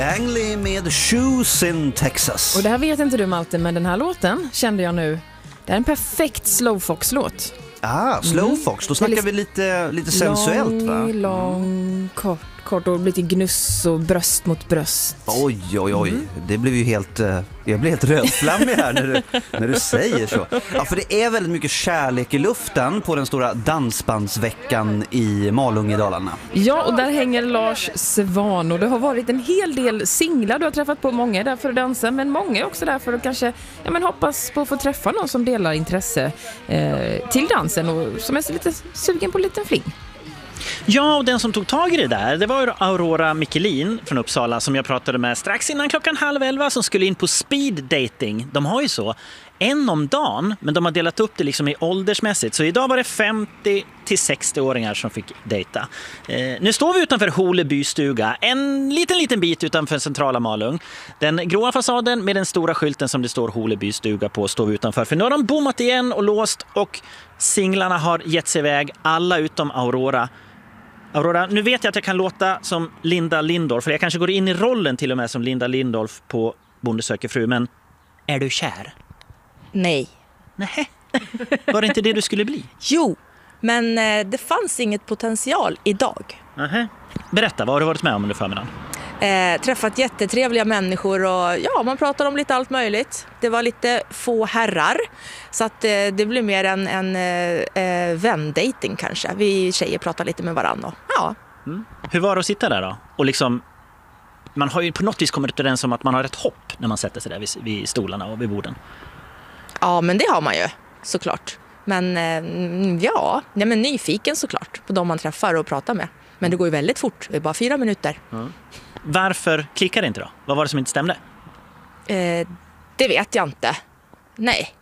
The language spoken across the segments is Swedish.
Langley med Shoes in Texas. Och det här vet inte du, Malte, men den här låten kände jag nu. Det är en perfekt Slowfox-låt. Slowfox. Då snackar vi lite sensuellt, va? Lång, kort och lite gnuss och bröst mot bröst. Oj. Det blev ju jag blir helt rödflammig här när du säger så. Ja, för det är väldigt mycket kärlek i luften på den stora dansbandsveckan i Malung i Dalarna. Ja, och där hänger Lars Svan och det har varit en hel del singlar. Du har träffat på många där för att dansa, men många är också där för att kanske hoppas på att få träffa någon som delar intresse till dansen och som är lite sugen på en liten fling. Ja, och den som tog tag i det där, det var Aurora Michelin från Uppsala som jag pratade med strax innan 10:30 som skulle in på speed dating. De har ju så en om dagen, men de har delat upp det liksom i åldersmässigt. Så idag var det 50 till 60-åringar som fick dejta. Nu står vi utanför Holeby stuga, en liten bit utanför centrala Malung. Den gråa fasaden med den stora skylten som det står Holeby stuga på står vi utanför. För nu har de bommat igen och låst och singlarna har gett sig iväg, alla utom Aurora. Aurora, nu vet jag att jag kan låta som Linda Lindorff, för jag kanske går in i rollen till och med som Linda Lindorff på Bonde söker fru, men är du kär? Nej. Nej. Var det inte det du skulle bli? Jo, men det fanns inget potential idag. Aha. Berätta, vad har du varit med om under förmiddagen? Träffat jättetrevliga människor och man pratar om lite allt möjligt. Det var lite få herrar, så att det blev mer en vändating kanske. Vi tjejer pratar lite med varandra. Ja. Hur var det att sitta där då? Och liksom, man har ju på något vis kommit överens om att man har ett hopp när man sätter sig där vid stolarna och vid borden. Ja, men det har man ju, såklart. Men men nyfiken såklart på de man träffar och pratar med. Men det går ju väldigt fort, det är bara 4 minuter. Varför klickade det inte då? Vad var det som inte stämde? Det vet jag inte. Nej,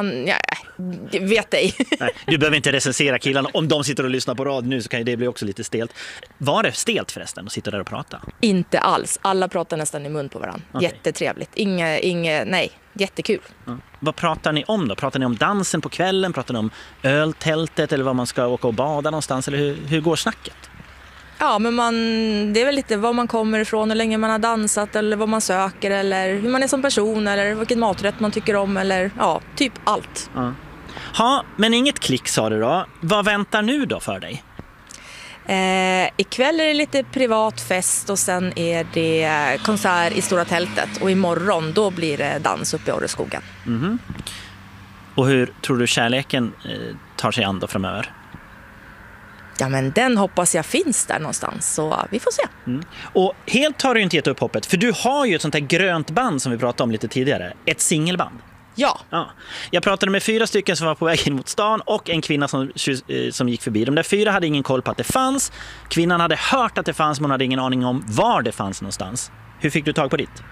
jag vet ej. Nej, du behöver inte recensera killarna. Om de sitter och lyssnar på rad nu så kan ju det bli också lite stelt. Var det stelt förresten att sitta där och prata? Inte alls. Alla pratar nästan i mun på varandra. Okay. Jättetrevligt. Nej, jättekul. Vad pratar ni om då? Pratar ni om dansen på kvällen? Pratar ni om öltältet eller vad man ska åka och bada någonstans? Eller hur går snacket? Ja, men det är väl lite var man kommer ifrån, hur länge man har dansat eller vad man söker eller hur man är som person eller vilken maträtt man tycker om eller typ allt. Ja, men inget klick sa du då. Vad väntar nu då för dig? Ikväll är det lite privat fest och sen är det konsert i Stora tältet och imorgon då blir det dans uppe i Orreskogen. Och hur tror du kärleken tar sig an då framöver? Ja, men den hoppas jag finns där någonstans, så vi får se. Och helt har du inte gett upp hoppet, för du har ju ett sånt här grönt band som vi pratade om lite tidigare. Ett singelband. Ja. Jag pratade med 4 stycken som var på väg in mot stan och en kvinna som gick förbi. De där 4 hade ingen koll på att det fanns. Kvinnan hade hört att det fanns, men hon hade ingen aning om var det fanns någonstans. Hur fick du tag på ditt?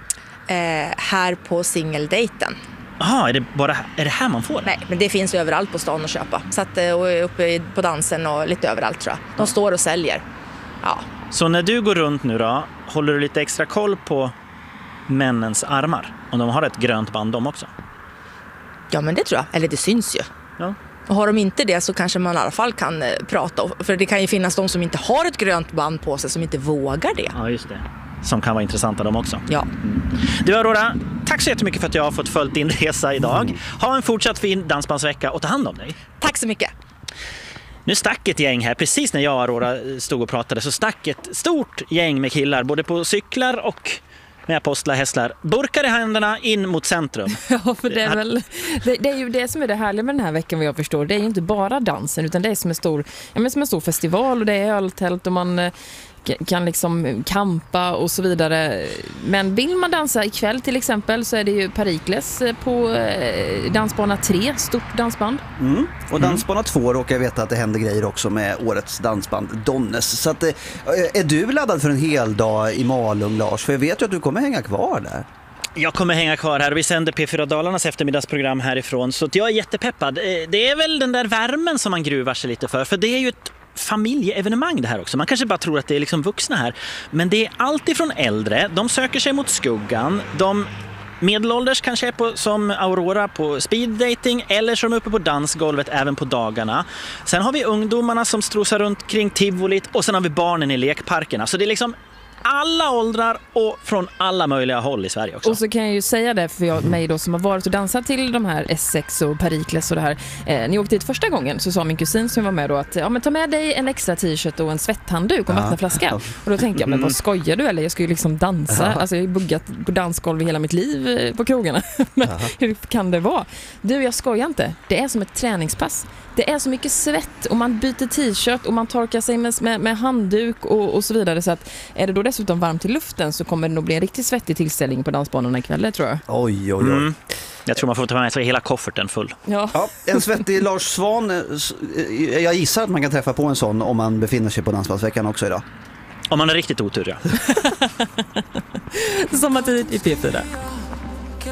Här på singeldejten. Jaha, är det här man får? Nej, men det finns överallt på stan att köpa. Så att, och uppe på dansen och lite överallt tror jag. De står och säljer. Ja. Så när du går runt nu då, håller du lite extra koll på männens armar? Om de har ett grönt band de också? Ja, men det tror jag. Eller det syns ju. Ja. Och har de inte det så kanske man i alla fall kan prata. För det kan ju finnas de som inte har ett grönt band på sig som inte vågar det. Ja, just det. Som kan vara intressanta de också. Ja. Du Aurora, tack så jättemycket för att jag har fått följt din resa idag. Ha en fortsatt fin dansbandsvecka och ta hand om dig. Tack så mycket. Nu stack ett gäng här, precis när jag och Aurora stod och pratade så stack ett stort gäng med killar, både på cyklar och med apostlarhästlar, burkar i händerna in mot centrum. Ja, för det är väl det är ju det som är det härliga med den här veckan vad jag förstår. Det är ju inte bara dansen utan det är som en stor festival och det är öltält och man kan liksom kampa och så vidare. Men vill man dansa ikväll till exempel så är det ju Perikles på dansbana 3, stort dansband. Och dansbana 2 råkar jag veta att det händer grejer också med årets dansband Donnes. Så att, är du laddad för en hel dag i Malung, Lars? För jag vet ju att du kommer hänga kvar där. Jag kommer hänga kvar här och vi sänder P4 Dalarnas eftermiddagsprogram härifrån. Så att jag är jättepeppad. Det är väl den där värmen som man gruvar sig lite för det är ju ett familjeevenemang det här också. Man kanske bara tror att det är liksom vuxna här. Men det är allt ifrån äldre. De söker sig mot skuggan. De medelålders kanske är som Aurora på speeddating eller som är uppe på dansgolvet även på dagarna. Sen har vi ungdomarna som strosar runt kring tivolit och sen har vi barnen i lekparkerna. Så det är liksom alla åldrar och från alla möjliga håll i Sverige också. Och så kan jag ju säga det för mig då som har varit och dansat till de här Essex och Perikles och det här. När jag åkte dit första gången så sa min kusin som var med då att men ta med dig en extra t-shirt och en svetthandduk och en vattenflaska. Och då tänkte jag, men vad skojar du eller? Jag ska ju liksom dansa. Alltså jag har ju buggat på dansgolv hela mitt liv på krogarna. Men hur kan det vara? Du, jag skojar inte. Det är som ett träningspass. Det är så mycket svett och man byter t-shirt och man torkar sig med handduk och så vidare. Så att är det då dessutom varmt i luften så kommer det nog bli en riktigt svettig tillställning på dansbanorna ikväll, tror jag. Oj. Jag tror man får ta med sig hela kofferten full. Ja, en svettig Lars Svahn, jag gissar att man kan träffa på en sån om man befinner sig på Dansbandsveckan också idag. Om man är riktigt otur, ja. Som att i P4.